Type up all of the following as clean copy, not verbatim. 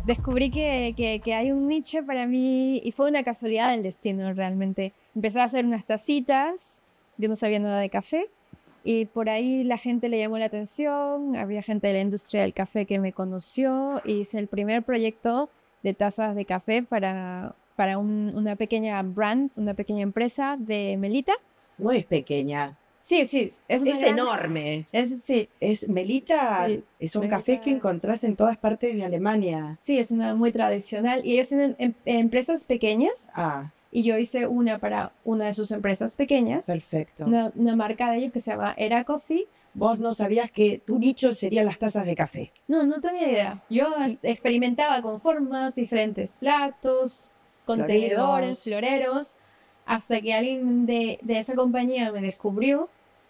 descubrí que hay un nicho para mí y fue una casualidad del destino realmente. Empecé a hacer unas tacitas, yo no sabía nada de café y por ahí la gente le llamó la atención, había gente de la industria del café que me conoció y hice el primer proyecto de tazas de café para una pequeña brand, una pequeña empresa de Melita. No es pequeña, Sí, sí, es una es gran... enorme. Sí, Es Melita, sí, son cafés que Melita. encontrás en todas partes de Alemania. Sí, es una muy tradicional y ellos tienen empresas pequeñas Ah, y yo hice una para una de sus empresas pequeñas, perfecto. una marca de ellos que se llama Era Coffee. Vos no sabías que tu nicho serían las tazas de café. No, no tenía idea. Yo Y experimentaba con formas, diferentes platos, contenedores, floreros. floreros, hasta que alguien de esa compañía me descubrió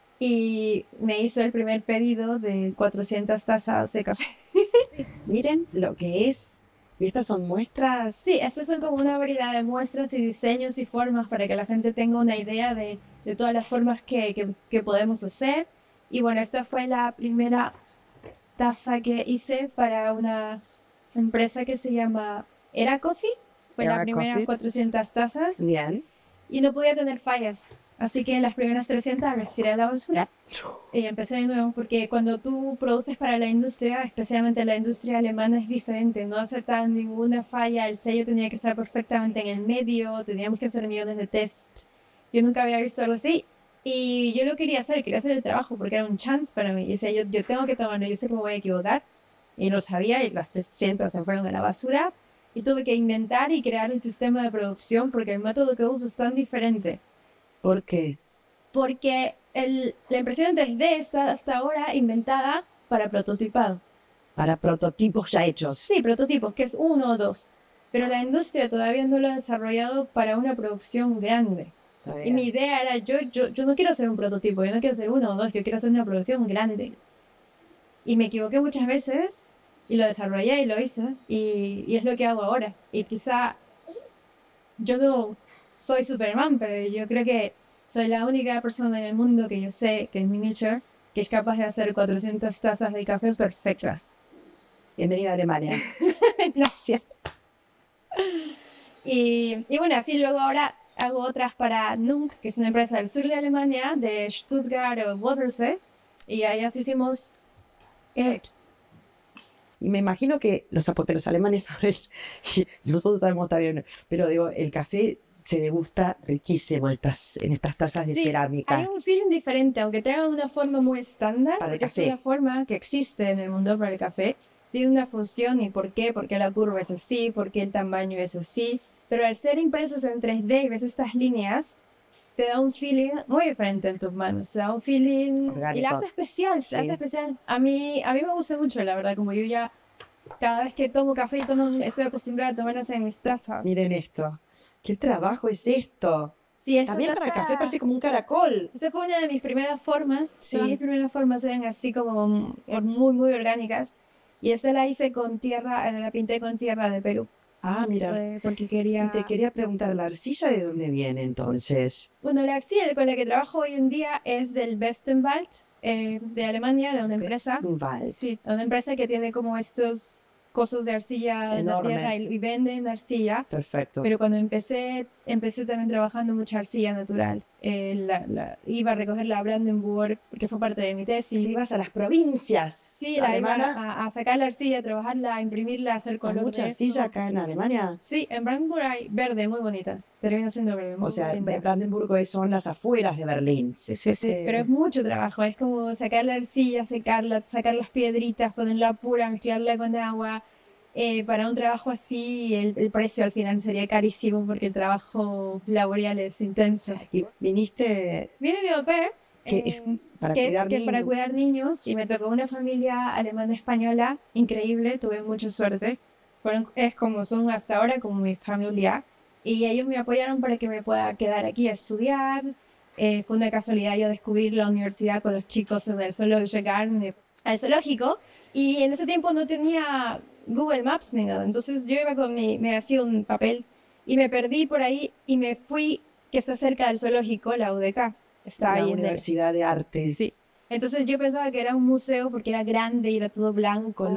y me hizo el primer pedido de 400 tazas de café. Miren lo que es. Y estas son muestras. Sí, estas son como una variedad de muestras y diseños y formas para que la gente tenga una idea de todas las formas que podemos hacer. Y bueno, esta fue la primera taza que hice para una empresa que se llama Era Coffee. Fue la Era primera Coffee. 400 tazas Bien. y no podía tener fallas. Así que las primeras 300 las tiré a la basura y empecé de nuevo, porque cuando tú produces para la industria, especialmente la industria alemana, es diferente. No aceptaban ninguna falla, el sello tenía que estar perfectamente en el medio, teníamos que hacer millones de test. Yo nunca había visto algo así. Y yo lo quería hacer el trabajo porque era un chance para mí. Y decía, yo tengo que tomarlo, yo sé que me voy a equivocar. Y lo sabía y las 300 se fueron a la basura. Y tuve que inventar y crear un sistema de producción porque el método que uso es tan diferente. ¿Por qué? Porque la impresión en 3D está hasta ahora inventada para prototipado. Para prototipos ya hechos. Sí, prototipos, que es uno o dos. Pero la industria todavía no lo ha desarrollado para una producción grande. Está Y mi bien. idea era, yo no quiero hacer un prototipo, yo no quiero hacer uno o dos, yo quiero hacer una producción grande. Y me equivoqué muchas veces y lo desarrollé y lo hice y es lo que hago ahora. Y quizá yo no soy Superman, pero yo creo que soy la única persona en el mundo que yo sé que es mi nicho, que es capaz de hacer 400 tazas de café perfectas. Bienvenida a Alemania. Gracias. Y bueno, así luego ahora hago otras para Nunk, que es una empresa del sur de Alemania, de Stuttgart o Wörthersee, y allá sí hicimos... Y me imagino que porque los alemanes saben, y nosotros sabemos también, pero digo, el café se degusta riquísimo en estas tazas de Sí, cerámica. hay un feeling diferente, aunque tenga una forma muy estándar, Para el porque es café. una forma que existe en el mundo para el café, tiene una función y por qué la curva es así, por qué el tamaño es así, pero al ser impresos en 3D y ves estas líneas, te da un feeling muy diferente en tus manos, te da un feeling y la Orgánico. hace especial, Sí. la hace especial. A mí me gusta mucho, la verdad, como yo ya cada vez que tomo café y estoy acostumbrada a tomarlas en mis tazas. Miren esto. ¿Qué trabajo es esto? Sí, esta También para el café taza... parece como un caracol. Esa fue una de mis primeras formas. Sí. Todas mis primeras formas eran así como muy, muy orgánicas. Y esta la hice con tierra, la pinté con tierra de Perú. Ah, mira. Porque Y te quería... quería preguntar, ¿la arcilla de dónde viene entonces? Bueno, la arcilla con la que trabajo hoy en día es del Westenwald, de Alemania, de una empresa. Westwald. Sí, una empresa que tiene como estos cosos de arcilla en la tierra Enormes. y venden arcilla. Perfecto. Pero cuando empecé también trabajando mucha arcilla natural. Iba a recoger la Brandenburg, porque fue parte de mi Te tesis. ibas a las provincias Sí, la iba alemanas. a sacar la arcilla, a trabajarla, a imprimirla, a hacer ¿Hay color mucha de arcilla eso. acá en Alemania? Sí, en Brandenburg hay verde, muy bonita. Termina siendo verde, muy O sea, linda. Brandenburgo son las afueras de Berlín. Sí, sí, sí. Pero es mucho trabajo, es como sacar la arcilla, secarla, sacar las piedritas, ponerla pura, mezclarla con agua. Para un trabajo así, el precio al final sería carísimo porque el trabajo laboral es intenso. Y viniste Vine de au pair, para que cuidar es que para niños. cuidar niños, y me tocó una familia alemana-española increíble, tuve mucha suerte. Son hasta ahora como mi familia, y ellos me apoyaron para que me pueda quedar aquí a estudiar. Fue una casualidad yo descubrir la universidad con los chicos en el Zoologische Garten, al zoológico, y en ese tiempo no tenía Google Maps ni nada, entonces yo iba me hacía un papel y me perdí por ahí y me fui, que está cerca del zoológico, la UDK, está La ahí Universidad de Arte. Sí. Entonces yo pensaba que era un museo porque era grande y era todo blanco.